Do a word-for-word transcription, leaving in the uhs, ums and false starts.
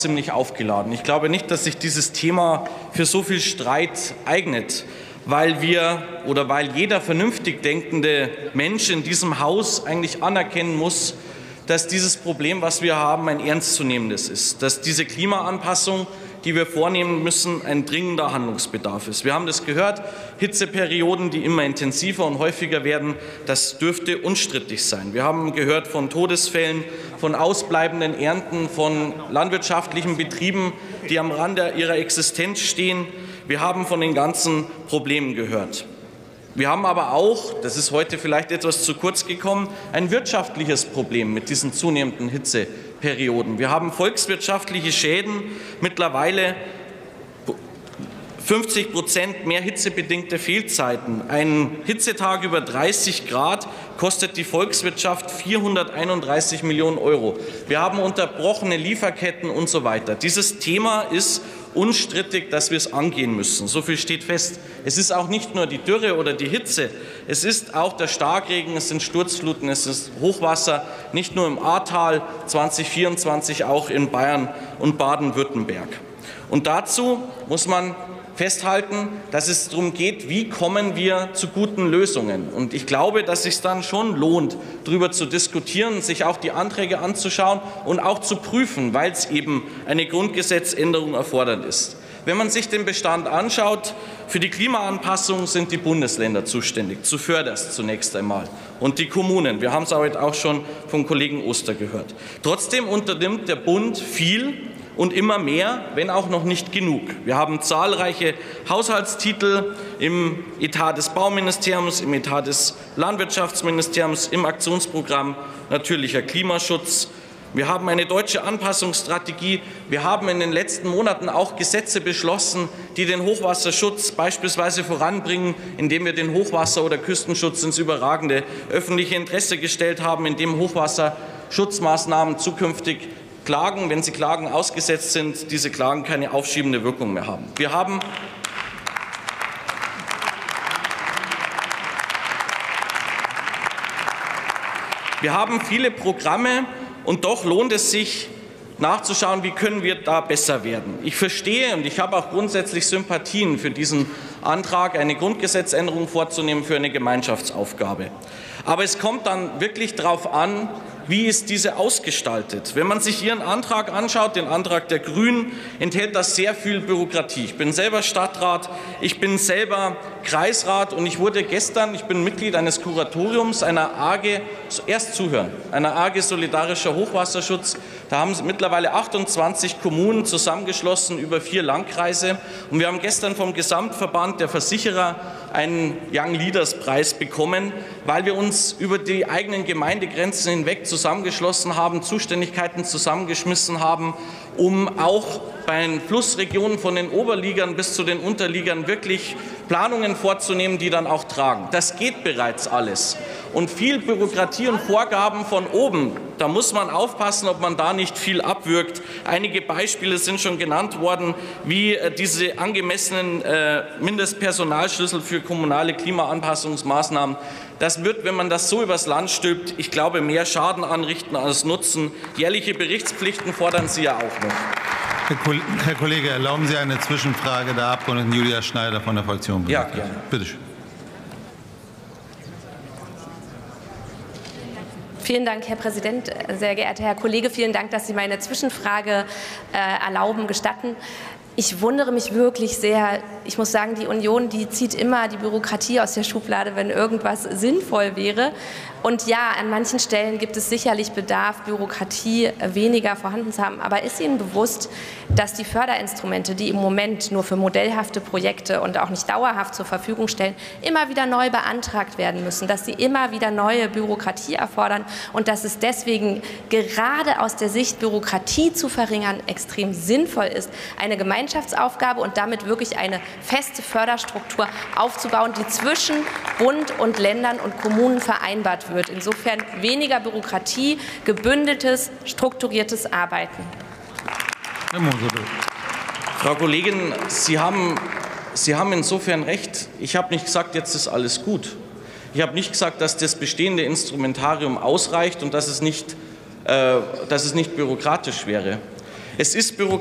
ziemlich aufgeladen. Ich glaube nicht, dass sich dieses Thema für so viel Streit eignet, weil wir oder weil jeder vernünftig denkende Mensch in diesem Haus eigentlich anerkennen muss, dass dieses Problem, was wir haben, ein ernstzunehmendes ist, dass diese Klimaanpassung, die wir vornehmen müssen, ein dringender Handlungsbedarf ist. Wir haben das gehört, Hitzeperioden, die immer intensiver und häufiger werden, das dürfte unstrittig sein. Wir haben gehört von Todesfällen, von ausbleibenden Ernten, von landwirtschaftlichen Betrieben, die am Rande ihrer Existenz stehen. Wir haben von den ganzen Problemen gehört. Wir haben aber auch, das ist heute vielleicht etwas zu kurz gekommen, ein wirtschaftliches Problem mit diesen zunehmenden Hitzeperioden. Wir haben volkswirtschaftliche Schäden, mittlerweile fünfzig Prozent mehr hitzebedingte Fehlzeiten. Ein Hitzetag über dreißig Grad kostet die Volkswirtschaft vierhunderteinunddreißig Millionen Euro. Wir haben unterbrochene Lieferketten und so weiter. Dieses Thema ist unstrittig, dass wir es angehen müssen. So viel steht fest. Es ist auch nicht nur die Dürre oder die Hitze, es ist auch der Starkregen, es sind Sturzfluten, es ist Hochwasser, nicht nur im Ahrtal, zweitausendvierundzwanzig auch in Bayern und Baden-Württemberg. Und dazu muss man festhalten, dass es darum geht, wie kommen wir zu guten Lösungen. Und ich glaube, dass es sich dann schon lohnt, darüber zu diskutieren, sich auch die Anträge anzuschauen und auch zu prüfen, weil es eben eine Grundgesetzänderung erfordert ist. Wenn man sich den Bestand anschaut, für die Klimaanpassung sind die Bundesländer zuständig, zuvörderst zunächst einmal, und die Kommunen. Wir haben es heute auch schon vom Kollegen Oster gehört. Trotzdem unternimmt der Bund viel und immer mehr, wenn auch noch nicht genug. Wir haben zahlreiche Haushaltstitel im Etat des Bauministeriums, im Etat des Landwirtschaftsministeriums, im Aktionsprogramm Natürlicher Klimaschutz. Wir haben eine deutsche Anpassungsstrategie. Wir haben in den letzten Monaten auch Gesetze beschlossen, die den Hochwasserschutz beispielsweise voranbringen, indem wir den Hochwasser- oder Küstenschutz ins überragende öffentliche Interesse gestellt haben, indem Hochwasserschutzmaßnahmen zukünftig Klagen, wenn sie Klagen ausgesetzt sind, diese Klagen keine aufschiebende Wirkung mehr haben. Wir haben Wir haben viele Programme, und doch lohnt es sich, nachzuschauen, wie können wir da besser werden. Ich verstehe und ich habe auch grundsätzlich Sympathien für diesen Antrag, eine Grundgesetzänderung vorzunehmen für eine Gemeinschaftsaufgabe. Aber es kommt dann wirklich darauf an, wie ist diese ausgestaltet? Wenn man sich Ihren Antrag anschaut, den Antrag der Grünen, enthält das sehr viel Bürokratie. Ich bin selber Stadtrat, ich bin selber Kreisrat und ich wurde gestern, ich bin Mitglied eines Kuratoriums einer A G, erst zuhören, einer A G Solidarischer Hochwasserschutz. Da haben mittlerweile achtundzwanzig Kommunen zusammengeschlossen über vier Landkreise. Und wir haben gestern vom Gesamtverband der Versicherer einen Young Leaders Preis bekommen, weil wir uns über die eigenen Gemeindegrenzen hinweg zusammengeschlossen haben, Zuständigkeiten zusammengeschmissen haben, um auch bei den Flussregionen von den Oberligern bis zu den Unterligern wirklich Planungen vorzunehmen, die dann auch tragen. Das geht bereits alles. Und viel Bürokratie und Vorgaben von oben, da muss man aufpassen, ob man da nicht viel abwirkt. Einige Beispiele sind schon genannt worden, wie diese angemessenen äh, Mindestpersonalschlüssel für kommunale Klimaanpassungsmaßnahmen. Das wird, wenn man das so übers Land stülpt, ich glaube, mehr Schaden anrichten als Nutzen. Jährliche Berichtspflichten fordern Sie ja auch noch. Herr Kollege, erlauben Sie eine Zwischenfrage der Abgeordneten Julia Schneider von der Fraktion? Ja, gerne. Bitte schön. Vielen Dank, Herr Präsident. Sehr geehrter Herr Kollege, vielen Dank, dass Sie meine Zwischenfrage äh, erlauben, gestatten. Ich wundere mich wirklich sehr. Ich muss sagen, die Union, die zieht immer die Bürokratie aus der Schublade, wenn irgendwas sinnvoll wäre. Und ja, an manchen Stellen gibt es sicherlich Bedarf, Bürokratie weniger vorhanden zu haben. Aber ist Ihnen bewusst, dass die Förderinstrumente, die im Moment nur für modellhafte Projekte und auch nicht dauerhaft zur Verfügung stellen, immer wieder neu beantragt werden müssen, dass sie immer wieder neue Bürokratie erfordern und dass es deswegen gerade aus der Sicht, Bürokratie zu verringern, extrem sinnvoll ist, eine Gemeinschaftsaufgabe und damit wirklich eine feste Förderstruktur aufzubauen, die zwischen Bund und Ländern und Kommunen vereinbart wird. Insofern weniger Bürokratie, gebündeltes, strukturiertes Arbeiten. Frau Kollegin, Sie haben, Sie haben insofern recht. Ich habe nicht gesagt, jetzt ist alles gut. Ich habe nicht gesagt, dass das bestehende Instrumentarium ausreicht und dass es nicht, äh, dass es nicht bürokratisch wäre. Es ist